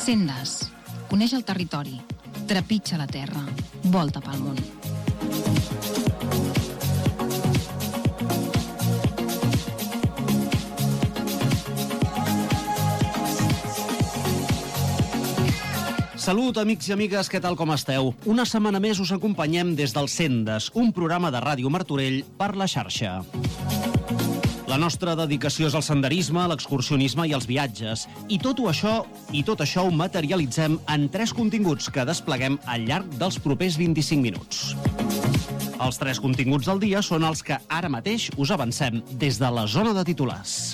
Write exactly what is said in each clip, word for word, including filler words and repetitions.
Sendes. Coneix el territori. Trepitja la terra. Volta pel món. Salut, amics i amigues, què tal com esteu? Una setmana més us acompanyem des del Sendes, un programa de Ràdio Martorell per la xarxa. La nostra dedicació és al senderisme, l'excursionisme i els viatges. I tot això, i tot això ho materialitzem en tres continguts que despleguem al llarg dels propers vint-i-cinc minuts. Els tres continguts del dia són els que ara mateix us avancem des de la zona de titulars.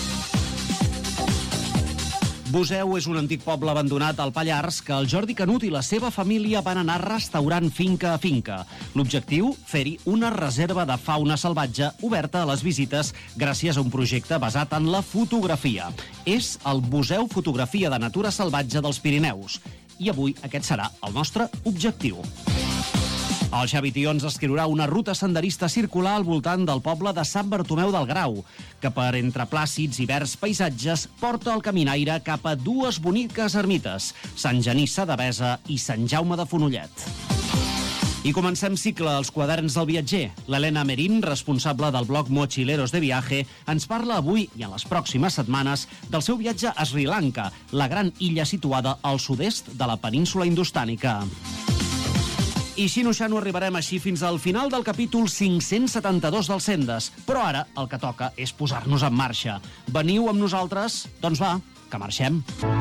Buseu és un antic poble abandonat al Pallars que el Jordi Canut i la seva família van anar restaurant finca a finca. L'objectiu, fer-hi una reserva de fauna salvatge oberta a les visites gràcies a un projecte basat en la fotografia. És el Museu Fotografia de Natura Salvatge dels Pirineus. I avui aquest serà el nostre objectiu. El Xavi Tions escriurà una ruta senderista circular al voltant del poble de Sant Bartomeu del Grau, que per entre plàcids i verds paisatges porta el caminaire cap a dues boniques ermites, Sant Genís de Devesa i Sant Jaume de Fonollet. I comencem cicle als quaderns del viatger. L'Helena Merín, responsable del blog Mochileros de Viaje, ens parla avui i en les pròximes setmanes del seu viatge a Sri Lanka, la gran illa situada al sud-est de la península indostànica. I xino-xano arribarem així fins al final del capítol cinc-cents setanta-dos del Sendes. Però ara el que toca és posar-nos en marxa. Veniu amb nosaltres? Doncs va, que marxem.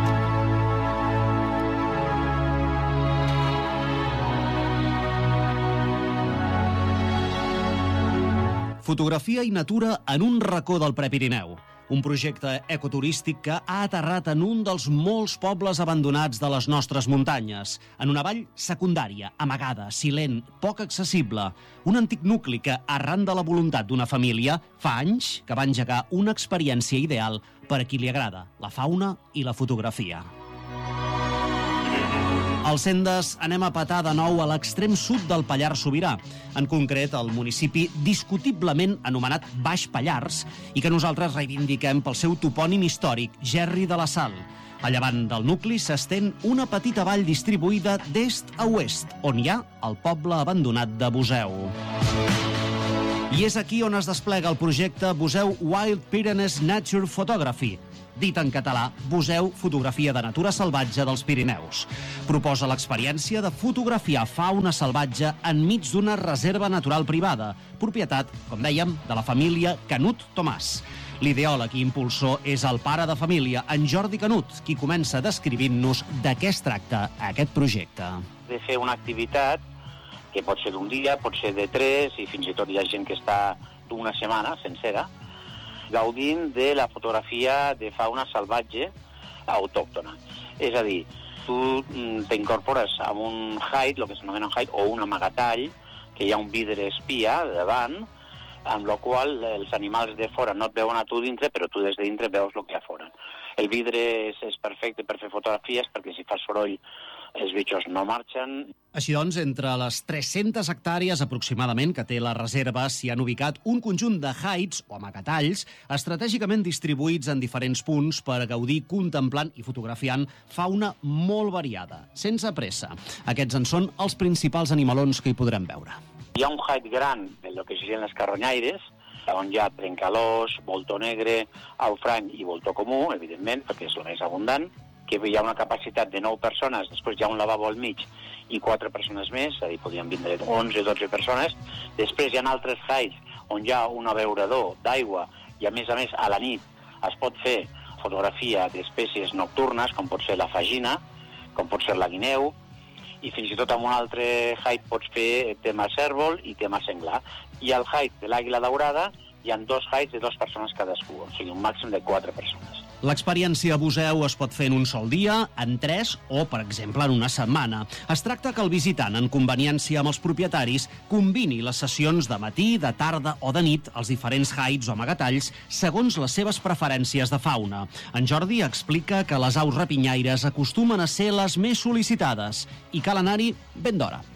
Fotografia i natura en un racó del Prepirineu. Un projecte ecoturístic que ha aterrat en un dels molts pobles abandonats de les nostres muntanyes, en una vall secundària, amagada, silent, poc accessible. Un antic nucli que, arran de la voluntat d'una família, fa anys que va engegar una experiència ideal per a qui li agrada la fauna i la fotografia. Al Sendes anem a petar de nou a l'extrem sud del Pallars Sobirà, en concret al municipi discutiblement anomenat Baix Pallars i que nosaltres reivindiquem pel seu topònim històric, Gerri de la Sal. A llevant del nucli s'estén una petita vall distribuïda d'est a oest, on hi ha el poble abandonat de Buseu. I és aquí on es desplega el projecte Buseu Wild Pyrenees Nature Photography, dit en català, Buseu Fotografia de Natura Salvatge dels Pirineus. Proposa l'experiència de fotografiar fauna salvatge enmig d'una reserva natural privada, propietat, com dèiem, de la família Canut Tomàs. L'ideòleg i impulsor és el pare de família, en Jordi Canut, qui comença descrivint-nos de què es tracta aquest projecte. De fer una activitat que pot ser d'un dia, pot ser de tres, i fins i tot hi ha gent que està d'una setmana sencera, gaudint de la fotografia de fauna salvatge autòctona. És a dir, tu t'incorpores a un hide, el que s'anomena un hide, o un amagatall, que hi ha un vidre espia davant, amb el qual els animals de fora no et veuen a tu dintre, però tu des de dintre veus el que hi ha fora. El vidre és, és perfecte per fer fotografies, perquè si fa soroll els bitxos no marxen. Així doncs, entre les tres-centes hectàrees aproximadament que té la reserva s'hi han ubicat un conjunt de hides o amagatalls estratègicament distribuïts en diferents punts per gaudir contemplant i fotografiant fauna molt variada, sense pressa. Aquests en són els principals animalons que hi podrem veure. Hi ha un hide gran, el que serien les carronyaires, on hi ha trencalós, voltó negre, aufrany i voltó comú, evidentment, perquè és el més abundant, que hi ha una capacitat de nou persones, després hi ha un lavabo al mig i quatre persones més, és a dir, podrien vindre onze o dotze persones. Després hi ha altres hides on hi ha un abeurador d'aigua i, a més a més, a la nit es pot fer fotografia d'espècies nocturnes, com pot ser la fagina, com pot ser la guineu, i fins i tot amb un altre hide pots fer tema cérvol i tema senglar. I al hide de l'àguila daurada hi ha dos hides de dues persones cadascú, o sigui, un màxim de quatre persones. L'experiència a Buseu es pot fer en un sol dia, en tres o, per exemple, en una setmana. Es tracta que el visitant, en conveniència amb els propietaris, combini les sessions de matí, de tarda o de nit als diferents hides o amagatalls segons les seves preferències de fauna. En Jordi explica que les aus rapinyaires acostumen a ser les més sol·licitades i cal anar-hi ben d'hora.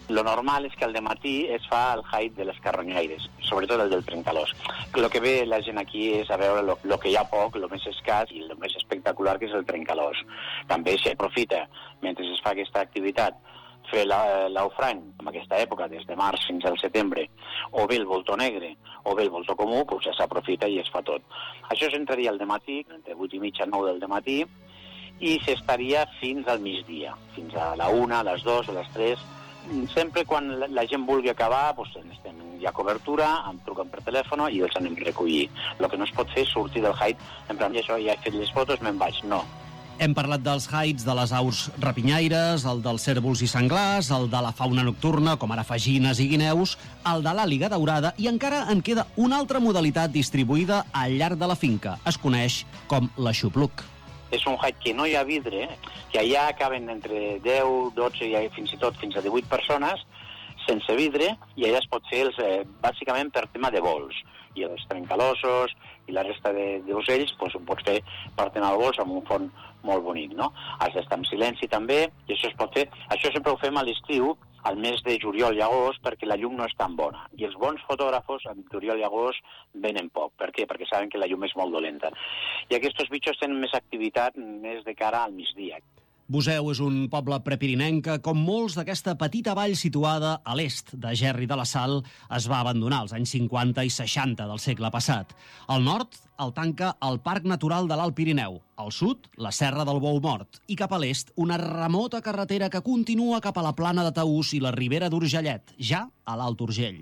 Lo normal és que al dematí es fa el hike de les carronyaires, sobretot el del trencalós. El que ve la gent aquí és a veure el que hi ha poc, el més escàs i el més espectacular, que és el trencalós. També s'aprofita, mentre es fa aquesta activitat, fer l'aufrany en aquesta època, des de març fins al setembre, o bé el voltó negre, o bé el voltó comú, doncs ja s'aprofita i es fa tot. Això s'entraria al dematí, entre vuit i mitja, nou del dematí, i s'estaria fins al migdia, fins a la una, a les dues, a les tres. Sempre quan la gent vulgui acabar, doncs, hi ha cobertura, em truquen per telèfon i els anem a recollir. El que no es pot fer és sortir del hike, en plan, ja, això, ja he fet les fotos, me'n vaig. No. Hem parlat dels hikes de les aus rapinyaires, el dels cérvols i senglars, el de la fauna nocturna, com ara fagines i guineus, el de l'àliga daurada, i encara en queda una altra modalitat distribuïda al llarg de la finca. Es coneix com l'aixopluc. És un hike que no hi ha vidre, que allà acaben entre deu, dotze i fins i tot fins a divuit persones, sense vidre, i allà es pot fer els, eh, bàsicament per tema de vols. I els trencalossos i la resta d'ocells doncs, ho pots fer per tema de vols amb un fons molt bonic, no? Has d'estar en silenci també, i això es pot fer. Això sempre ho fem a l'estiu, al mes de juliol i agost, perquè la llum no és tan bona. I els bons fotògrafos en juliol i agost venen poc. Per què? Perquè saben que la llum és molt dolenta. I aquests bitxos tenen més activitat més de cara al migdia. Buseu és un poble prepirinenc que, com molts d'aquesta petita vall situada a l'est de Gerri de la Sal, es va abandonar als anys cinquanta i seixanta del segle passat. Al nord el tanca el Parc Natural de l'Alt Pirineu, al sud la Serra del Bou Mort i cap a l'est una remota carretera que continua cap a la plana de Taús i la Ribera d'Urgellet, ja a l'Alt Urgell.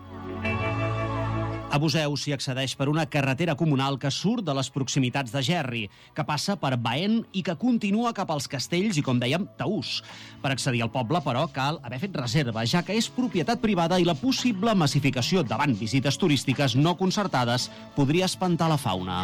A Buseu s'hi accedeix per una carretera comunal que surt de les proximitats de Gerri, que passa per Baén i que continua cap als castells i, com dèiem, Taús. Per accedir al poble, però, cal haver fet reserva, ja que és propietat privada i la possible massificació davant visites turístiques no concertades podria espantar la fauna.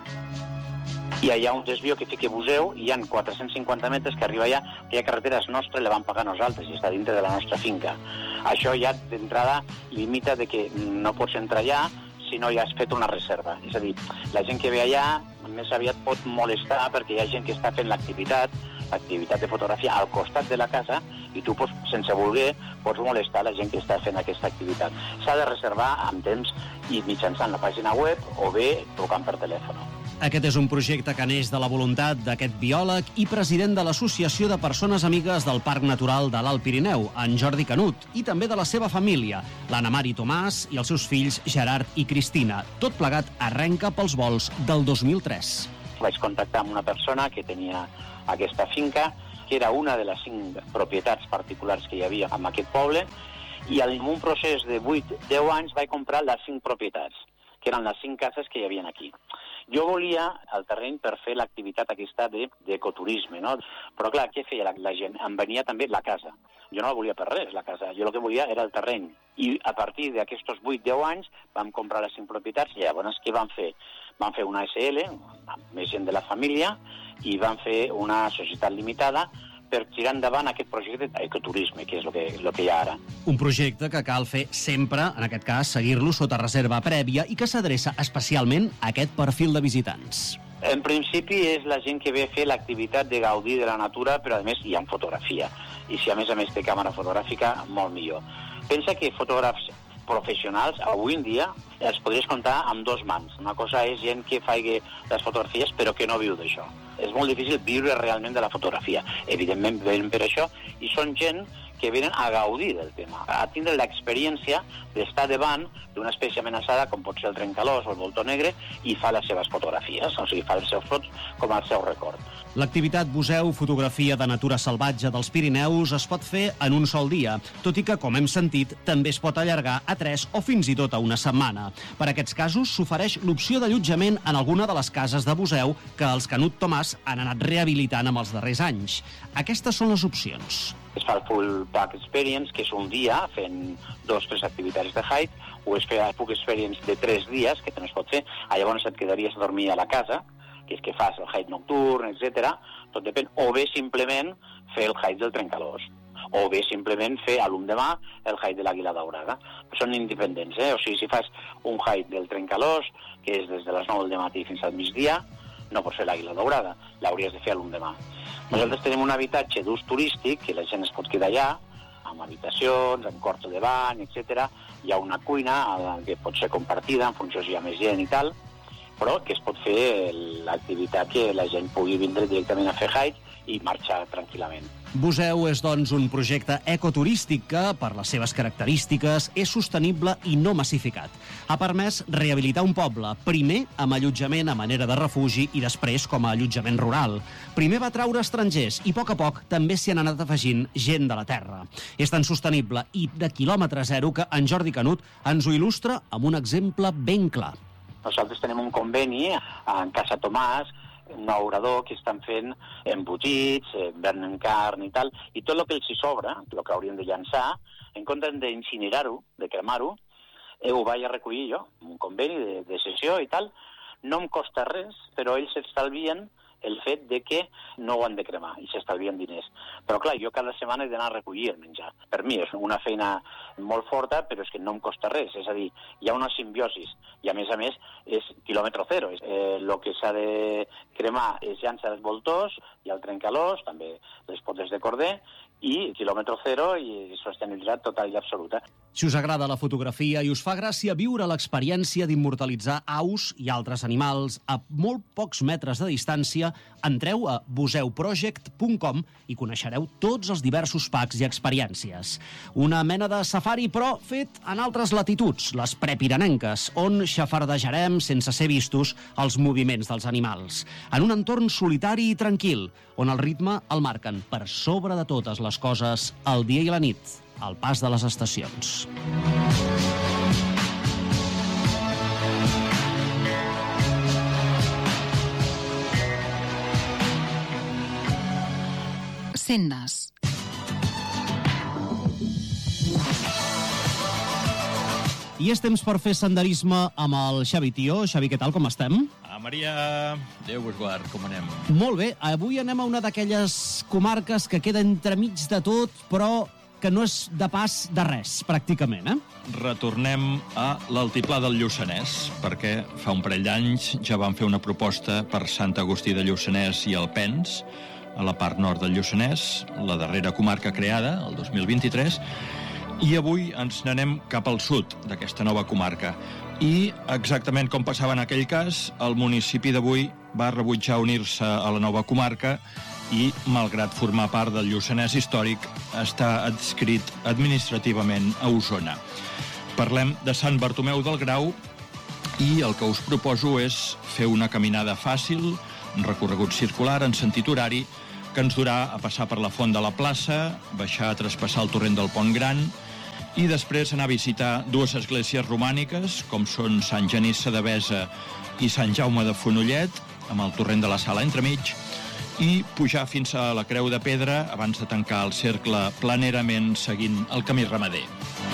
I hi ha un desvió que fica Buseu, i hi ha quatre-cents cinquanta metres que arriba allà, que hi ha carreteres nostres, la vam pagar nosaltres, i està dintre de la nostra finca. Això ja d'entrada limita de que no pots entrar allà si no ja has fet una reserva. És a dir, la gent que ve allà més aviat pot molestar perquè hi ha gent que està fent l'activitat, l'activitat de fotografia al costat de la casa, i tu, pots, sense voler, pots molestar la gent que està fent aquesta activitat. S'ha de reservar amb temps i mitjançant la pàgina web o bé trucant per telèfon. Aquest és un projecte que neix de la voluntat d'aquest biòleg i president de l'Associació de Persones Amigues del Parc Natural de l'Alt Pirineu, en Jordi Canut, i també de la seva família, l'Anna Mari Tomàs i els seus fills Gerard i Cristina. Tot plegat arrenca pels vols del dos mil tres. Vaig contactar amb una persona que tenia aquesta finca, que era una de les cinc propietats particulars que hi havia en aquest poble, i en un procés de vuit a deu anys vaig comprar les cinc propietats, que eren les cinc cases que hi havia aquí. Jo volia el terreny per fer l'activitat aquesta d'ecoturisme, no? Però clar, què feia la, la gent? Em venia també la casa. Jo no la volia per res, la casa. Jo el que volia era el terreny. I a partir d'aquests vuit a deu anys vam comprar les cinc propietats, i llavors què vam fer? Vam fer una S L, més gent de la família, i vam fer una societat limitada per tirar endavant aquest projecte d'ecoturisme, que és el que, el que hi ha ara. Un projecte que cal fer sempre, en aquest cas, seguir-lo sota reserva prèvia i que s'adreça especialment a aquest perfil de visitants. En principi és la gent que ve a fer l'activitat de gaudir de la natura, però a més hi ha fotografia. I si a més a més té càmera fotogràfica, molt millor. Pensa que fotògrafs professionals, avui en dia, els podries comptar amb dos mans. Una cosa és gent que faci les fotografies però que no viu d'això. És molt difícil viure realment de la fotografia. Evidentment venen per això, i són gent que venen a gaudir del tema, a tindre l'experiència d'estar davant d'una espècie amenaçada com pot ser el trencalós o el voltó negre, i fa les seves fotografies, o sigui, fa els seus fotos com el seu record. L'activitat Buseu Fotografia de Natura Salvatge dels Pirineus es pot fer en un sol dia, tot i que, com hem sentit, també es pot allargar a tres o fins i tot a una setmana. Per a aquests casos s'ofereix l'opció d'allotjament en alguna de les cases de Buseu que els Canut Tomàs han anat rehabilitant amb els darrers anys. Aquestes són les opcions. Es fa el Full Pack Experience, que és un dia fent dos o tres activitats de hike, o es fa el Full Experience de tres dies, que també es pot fer. Llavors et quedaries a dormir a la casa, que és que fas el hike nocturn, etcètera. Tot depèn. O bé simplement fer el hike del trencalós. O bé simplement fer a l'endemà el hike de l'àguila daurada. Són independents, eh? O sigui, si fas un hike del trencalós, que és des de les nou del matí fins al migdia, no pots fer l'àguila daurada, l'hauries de fer a l'endemà. Nosaltres tenim un habitatge d'ús turístic, que la gent es pot quedar allà, amb habitacions, amb quarto de bany, etcètera. Hi ha una cuina que pot ser compartida en funció si hi ha més gent i tal, però que es pot fer l'activitat que la gent pugui vindre directament a fer hike i marxar tranquil·lament. Buseu és, doncs, un projecte ecoturístic que, per les seves característiques, és sostenible i no massificat. Ha permès rehabilitar un poble, primer amb allotjament a manera de refugi i després com a allotjament rural. Primer va traure estrangers i, a poc a poc, també s'hi han anat afegint gent de la terra. És tan sostenible i de quilòmetre zero que en Jordi Canut ens ho il·lustra amb un exemple ben clar. Nosaltres tenim un conveni en Casa Tomàs, un obrador que estan fent embotits, venen carn i tal, i tot el que els hi sobra, el que haurien de llançar, en comptes d'incinerar-ho, de cremar-ho, eh, ho vaig a recollir jo, un conveni de, de sessió i tal. No em costa res, però ells s'estalvien el fet de que no ho han de cremar i s'estalvien diners. Però clar, jo cada setmana he d'anar a recollir el menjar. Per mi és una feina molt forta, però és que no em costa res. És a dir, hi ha una simbiosis i a més a més és quilòmetre zero. Eh, el que s'ha de cremar és llança els voltors i el trencalós, també les potes de corder, i quilòmetre zero i sostenibilitat total i absoluta. Si us agrada la fotografia i us fa gràcia viure l'experiència d'immortalitzar aus i altres animals a molt pocs metres de distància, entreu a buseu project punt com i coneixereu tots els diversos packs i experiències. Una mena de safari, però fet en altres latituds, les prepirenenques, on xafardejarem sense ser vistos els moviments dels animals. En un entorn solitari i tranquil, on el ritme el marquen per sobre de totes les coses el dia i la nit, al pas de les estacions. Sendes. I és temps per fer senderisme amb el Xavi Tió. Xavi, què tal, com estem? Ah, Maria, Déu vos guard, com anem? Molt bé, avui anem a una d'aquelles comarques que queda entremig de tot, però que no és de pas de res, pràcticament, eh? Retornem a l'altiplà del Lluçanès, perquè fa un parell d'anys ja vam fer una proposta per Sant Agustí de Lluçanès i Alpens, a la part nord del Lluçanès, la darrera comarca creada, el dos mil vint-i-tres, i avui ens n'anem cap al sud d'aquesta nova comarca. I, exactament com passava en aquell cas, el municipi d'avui va rebutjar unir-se a la nova comarca i, malgrat formar part del Lluçanès històric, està adscrit administrativament a Osona. Parlem de Sant Bartomeu del Grau i el que us proposo és fer una caminada fàcil, un recorregut circular en sentit horari, que ens durà a passar per la Font de la Plaça, baixar a traspassar el torrent del Pont Gran i després anar a visitar dues esglésies romàniques, com són Sant Genís de Besa i Sant Jaume de Fonollet, amb el torrent de la Sala entremig, i pujar fins a la Creu de Pedra abans de tancar el cercle planerament seguint el camí ramader.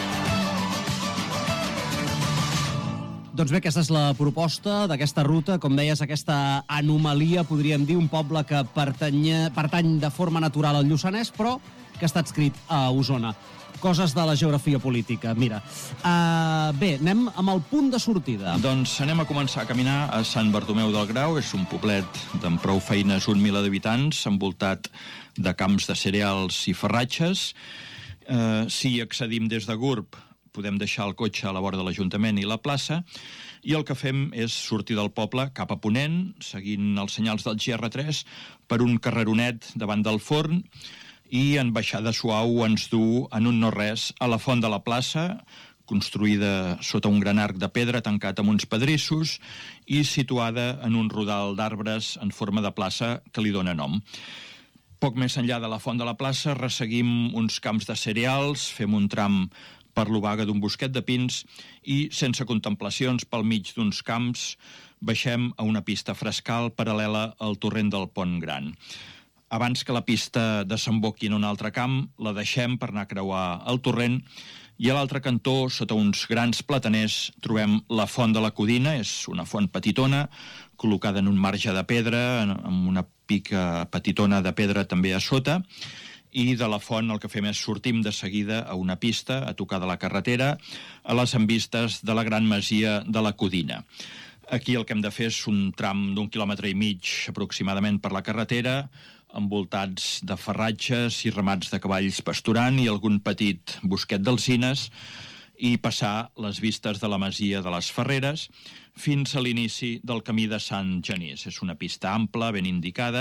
Doncs bé, aquesta és la proposta d'aquesta ruta, com deies, aquesta anomalia, podríem dir, un poble que pertany, pertany de forma natural al Lluçanès, però que està adscrit a Osona. Coses de la geografia política, mira. Uh, bé, anem amb el punt de sortida. Doncs anem a començar a caminar a Sant Bartomeu del Grau. És un poblet d'en prou feines, un miler d'habitants, envoltat de camps de cereals i farratges. Uh, si accedim des de Gurb, podem deixar el cotxe a la vora de l'Ajuntament i la plaça, i el que fem és sortir del poble cap a Ponent, seguint els senyals del G R tres, per un carreronet davant del forn, i en baixada suau ens du en un no-res a la Font de la Plaça, construïda sota un gran arc de pedra tancat amb uns pedrissos i situada en un rodal d'arbres en forma de plaça que li dóna nom. Poc més enllà de la Font de la Plaça resseguim uns camps de cereals, fem un tram per l'obaga d'un bosquet de pins i, sense contemplacions pel mig d'uns camps, baixem a una pista frescal paral·lela al torrent del Pont Gran. Abans que la pista desemboqui en un altre camp, la deixem per anar a creuar el torrent i a l'altre cantó, sota uns grans plataners, trobem la Font de la Codina. És una font petitona, col·locada en un marge de pedra, amb una pica petitona de pedra també a sota, i de la font el que fem és sortim de seguida a una pista a tocar de la carretera a les envistes de la gran masia de la Codina. Aquí el que hem de fer és un tram d'un quilòmetre i mig aproximadament per la carretera, envoltats de farratges i ramats de cavalls pasturant i algun petit bosquet d'alzines, i passar les vistes de la masia de les Ferreres fins a l'inici del camí de Sant Genís. És una pista ampla, ben indicada,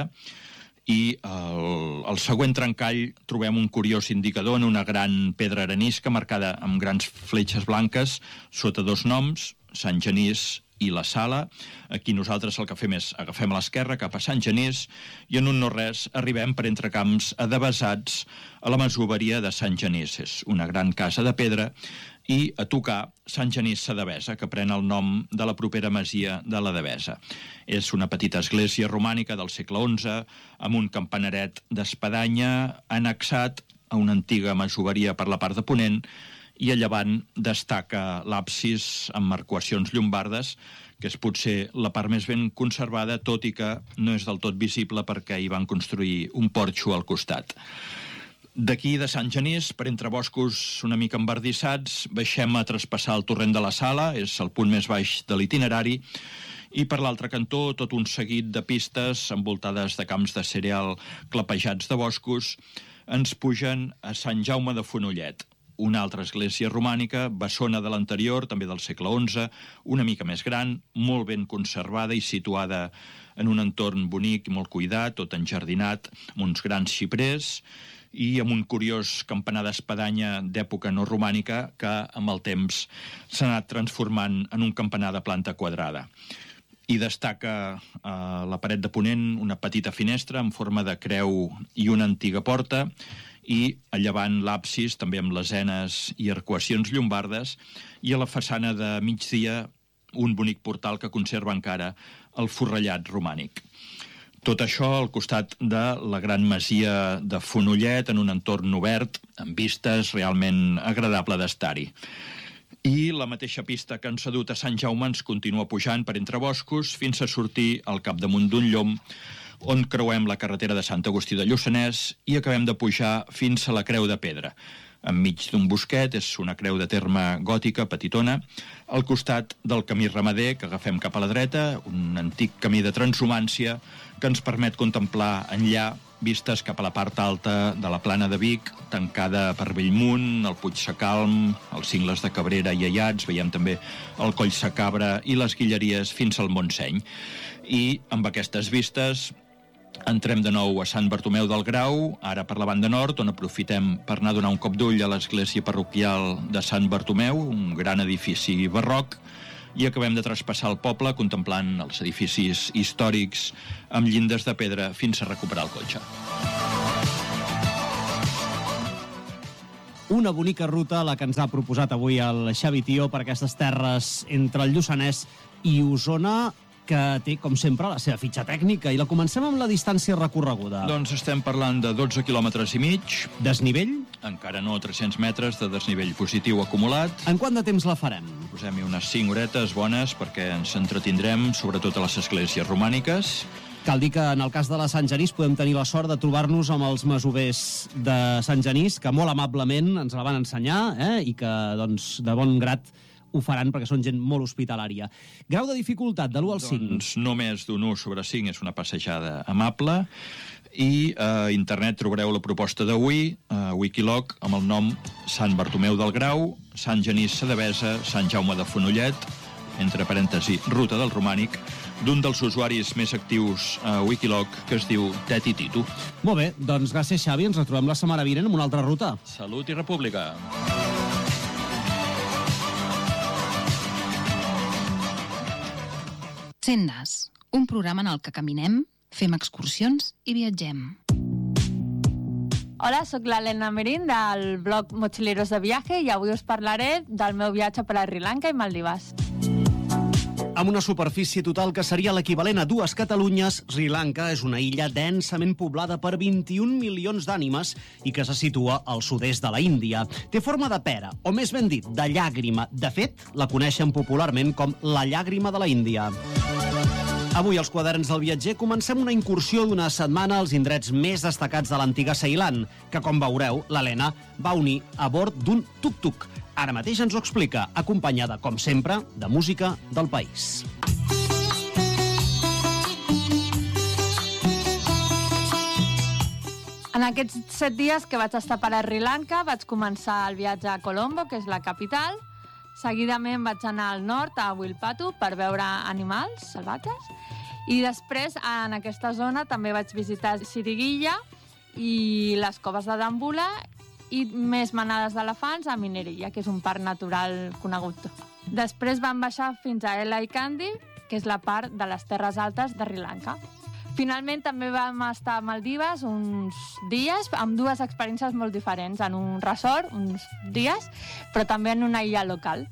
i al, al següent trencall trobem un curiós indicador en una gran pedra arenisca marcada amb grans fletxes blanques sota dos noms, Sant Genís i la Sala. Aquí nosaltres el que fem és agafem a l'esquerra cap a Sant Genís i en un no res arribem per entre camps adevesats a la masoveria de Sant Genís. És una gran casa de pedra i a tocar Sant Genís sa Devesa, que pren el nom de la propera masia de la Devesa. És una petita església romànica del segle onze amb un campanaret d'espadanya annexat a una antiga masoveria per la part de ponent, i a llevant destaca l'absis amb arcuacions llombardes, que és potser la part més ben conservada, tot i que no és del tot visible perquè hi van construir un porxo al costat. D'aquí, de Sant Genís, per entre boscos una mica embardissats, baixem a traspassar el torrent de la Sala, és el punt més baix de l'itinerari, i per l'altre cantó tot un seguit de pistes envoltades de camps de cereal clapejats de boscos ens pugen a Sant Jaume de Fonollet, una altra església romànica, bessona de l'anterior, també del segle onze, una mica més gran, molt ben conservada i situada en un entorn bonic i molt cuidat, tot enjardinat, amb uns grans xiprers i amb un curiós campanar d'espadanya d'època no romànica que amb el temps s'ha anat transformant en un campanar de planta quadrada. I destaca a la paret de ponent una petita finestra en forma de creu i una antiga porta, i a llevant l'absis, també amb lesenes i arcuacions llombardes, i a la façana de migdia un bonic portal que conserva encara el forrellat romànic. Tot això al costat de la gran masia de Fonollet, en un entorn obert, amb vistes realment agradable d'estar-hi. I la mateixa pista que ens ha dut a Sant Jaume ens continua pujant per entre boscos fins a sortir al capdamunt d'un llom, on creuem la carretera de Sant Agustí de Lluçanès i acabem de pujar fins a la Creu de Pedra. Enmig d'un bosquet, és una creu de terme gòtica, petitona, al costat del camí ramader que agafem cap a la dreta, un antic camí de transhumància que ens permet contemplar enllà vistes cap a la part alta de la Plana de Vic, tancada per Bellmunt, el Puig Sacalm, els cingles de Cabrera i Aiats, veiem també el Coll Sacabra i les Guilleries fins al Montseny. I amb aquestes vistes entrem de nou a Sant Bartomeu del Grau, ara per la banda nord, on aprofitem per anar a donar un cop d'ull a l'església parroquial de Sant Bartomeu, un gran edifici barroc, i acabem de traspassar el poble contemplant els edificis històrics amb llindes de pedra fins a recuperar el cotxe. Una bonica ruta la que ens ha proposat avui el Xavi Tió per aquestes terres entre el Lluçanès i Osona, que té, com sempre, la seva fitxa tècnica. I la comencem amb la distància recorreguda. Doncs estem parlant de dotze quilòmetres i mig. Desnivell? Encara no, tres-cents metres de desnivell positiu acumulat. En quant de temps la farem? Posem-hi unes cinc horetes bones perquè ens entretindrem, sobretot a les esglésies romàniques. Cal dir que en el cas de la Sant Genís podem tenir la sort de trobar-nos amb els masovers de Sant Genís, que molt amablement ens la van ensenyar, eh? I que, doncs, de bon grat ho faran perquè són gent molt hospitalària. Grau de dificultat, de l'u al cinc? Doncs només d'un u sobre cinc, és una passejada amable. I a internet trobareu la proposta d'avui, a Wikiloc, amb el nom Sant Bartomeu del Grau, Sant Genís sa Devesa, Sant Jaume de Fonollet, entre parèntesi, Ruta del Romànic, d'un dels usuaris més actius a Wikiloc, que es diu Teti Titu. Molt bé, doncs gràcies, Xavi. Ens retrobem la setmana vinent amb una altra ruta. Salut i república. Sendes, un programa en el que caminem, fem excursions i viatgem. Hola, sóc l'Helena Merín del blog Mochileros de Viaje i avui us parlaré del meu viatge per a Sri Lanka i Maldivas. Amb una superfície total que seria l'equivalent a dues Catalunyes, Sri Lanka és una illa densament poblada per vint-i-un milions d'ànimes i que se situa al sud-est de la Índia. Té forma de pera, o més ben dit, de llàgrima. De fet, la coneixen popularment com la llàgrima de la Índia. Avui, als Quaderns del Viatger, comencem una incursió d'una setmana als indrets més destacats de l'antiga Ceilan, que, com veureu, l'Helena va unir a bord d'un tuk-tuk. Ara mateix ens ho explica, acompanyada, com sempre, de música del país. En aquests set dies que vaig estar per Sri Lanka vaig començar el viatge a Colombo, que és la capital. Seguidament vaig anar al nord, a Wilpatu, per veure animals salvatges. I després, en aquesta zona, també vaig visitar Siriguilla i les coves de Dambula i més manades d'elefants a Mineria, que és un parc natural conegut. Després vam baixar fins a Ella i Kandy, que és la part de les terres altes de Sri Lanka. Finalment també vam estar a Maldives uns dies, amb dues experiències molt diferents, en un resort, uns dies, però també en una illa local.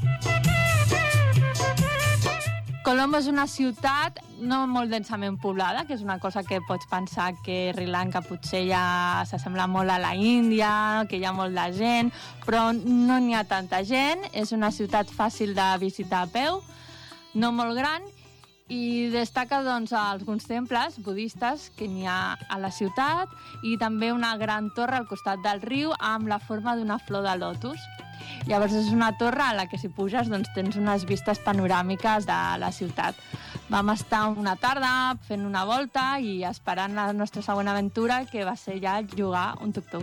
Colombo és una ciutat no molt densament poblada, que és una cosa que pots pensar que Sri Lanka potser ja s'assembla molt a la Índia, que hi ha molt de gent, però no n'hi ha tanta gent. És una ciutat fàcil de visitar a peu, no molt gran, i destaca doncs, alguns temples budistes que n'hi ha a la ciutat i també una gran torre al costat del riu amb la forma d'una flor de lotus. Llavors és una torre a la que si puges doncs, tens unes vistes panoràmiques de la ciutat. Vam estar una tarda fent una volta i esperant la nostra següent aventura, que va ser ja llogar un tuk-tuk.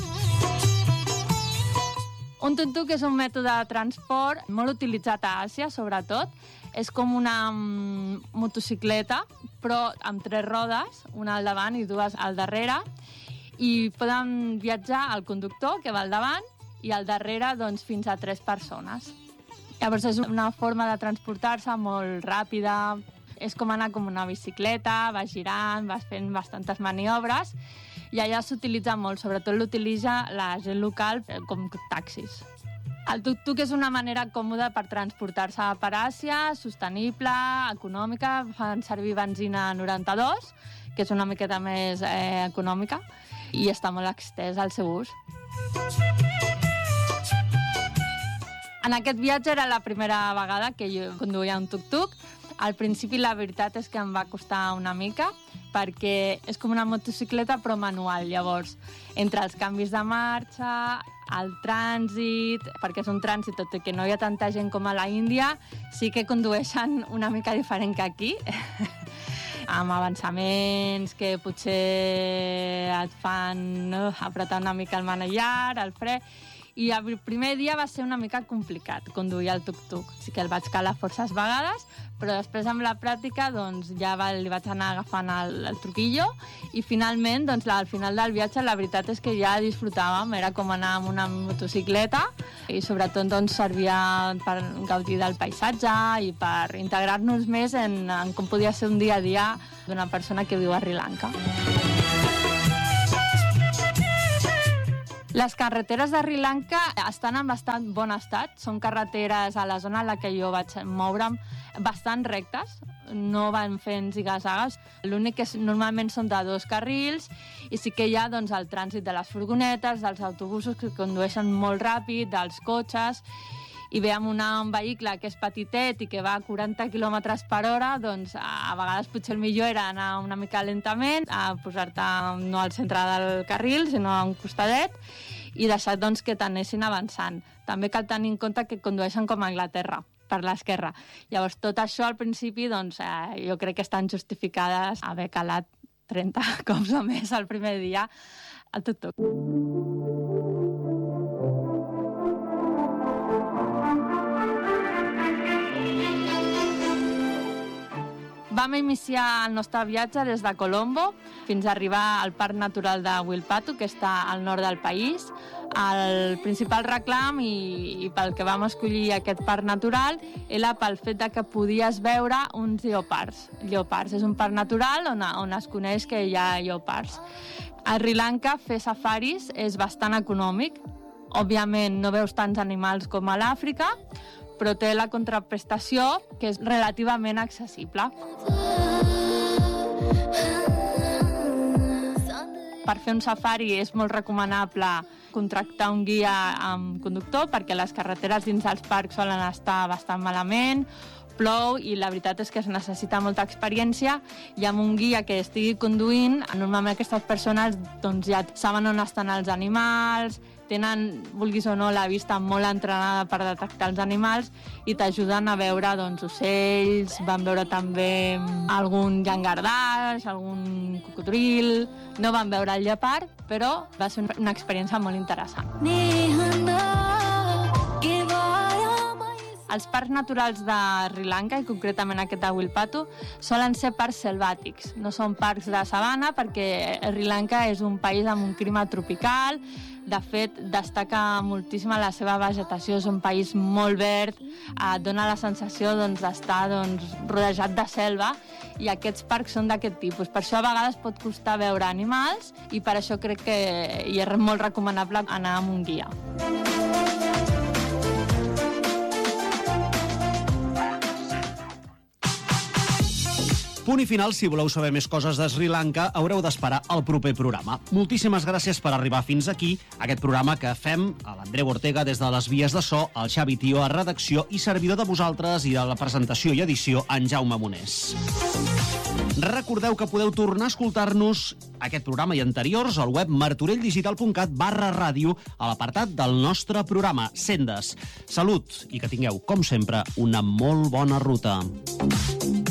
Un tuk-tuk és un mètode de transport molt utilitzat a Àsia, sobretot. És com una mm, motocicleta, però amb tres rodes, una al davant i dues al darrere, i poden viatjar el conductor, que va al davant, i al darrere doncs, fins a tres persones. Llavors és una forma de transportar-se molt ràpida, és com anar com una bicicleta, vas girant, vas fent bastantes maniobres, i allà s'utilitza molt, sobretot l'utilitza la gent local com taxis. El tuk-tuk és una manera còmoda per transportar-se per Àsia, sostenible, econòmica, fan servir benzina noranta-dos, que és una miqueta més eh, econòmica, i està molt extès el seu ús. En aquest viatge era la primera vegada que jo conduïa un tuk-tuk. Al principi la veritat és que em va costar una mica, perquè és com una motocicleta però manual. Llavors, entre els canvis de marxa, el trànsit, perquè és un trànsit, tot i que no hi ha tanta gent com a la Índia, sí que condueixen una mica diferent que aquí, amb avançaments que potser et fan uh, apretar una mica el manillar, el fre, i el primer dia va ser una mica complicat conduir el tuk-tuk. Sí que el vaig calar forces vegades, però després amb la pràctica doncs, ja va, li vaig anar agafant el, el truquillo i finalment, doncs, al final del viatge, la veritat és que ja disfrutàvem, era com anar amb una motocicleta i sobretot doncs, servia per gaudir del paisatge i per integrar-nos més en, en com podia ser un dia a dia d'una persona que viu a Sri Lanka. Les carreteres de Sri Lanka estan en bastant bon estat. Són carreteres a la zona en la que jo vaig moure'm bastant rectes, no van fent ziga-zagues. L'únic que normalment són de dos carrils i sí que hi ha doncs, el trànsit de les furgonetes, dels autobusos que condueixen molt ràpid, dels cotxes, i ve amb una, un vehicle que és petitet i que va a quaranta quilòmetres per hora, doncs a vegades potser el millor era anar una mica lentament, a posar-te no al centre del carril, sinó a un costadet, i deixar doncs, que t'anessin avançant. També cal tenir en compte que condueixen com a Anglaterra, per l'esquerra. Llavors, tot això al principi, doncs, eh, jo crec que estan justificades haver calat trenta cops o més el primer dia al tuk-tuk. Vam iniciar el nostre viatge des de Colombo fins a arribar al Parc Natural de Wilpatu, que està al nord del país. El principal reclam i, i pel que vam escollir aquest parc natural era pel fet de que podies veure uns lleopards. Lleopards és un parc natural on, on es coneix que hi ha lleopards. A Sri Lanka fer safaris és bastant econòmic. Òbviament no veus tants animals com a l'Àfrica, però té la contraprestació que és relativament accessible. Per fer un safari és molt recomanable contractar un guia amb conductor perquè les carreteres dins dels parcs solen estar bastant malament, plou i la veritat és que es necessita molta experiència i amb un guia que estigui conduint, normalment aquestes persones doncs, ja saben on estan els animals, tenen, vulguis o no, la vista molt entrenada per detectar els animals i t'ajuden a veure doncs, ocells, van veure també algun llangardaix, algun cocodril, No vam veure el lleopard, però va ser una experiència molt interessant. Els parcs naturals de Sri Lanka, i concretament aquest de Wilpatu, solen ser parcs selvàtics. No són parcs de sabana, perquè Sri Lanka és un país amb un clima tropical. De fet, destaca moltíssima la seva vegetació. És un país molt verd, eh, dona la sensació doncs, d'estar doncs, rodejat de selva, i aquests parcs són d'aquest tipus. Per això a vegades pot costar veure animals, i per això crec que hi és molt recomanable anar amb un guia. Punt i final, si voleu saber més coses de Sri Lanka, haureu d'esperar al proper programa. Moltíssimes gràcies per arribar fins aquí, aquest programa que fem a l'Andreu Ortega des de les vies de so, el Xavi Tió a redacció i servidor de vosaltres i de la presentació i edició, en Jaume Monés. Recordeu que podeu tornar a escoltar-nos aquest programa i anteriors al web martorelldigital.cat barra ràdio a l'apartat del nostre programa Sendes. Salut i que tingueu, com sempre, una molt bona ruta.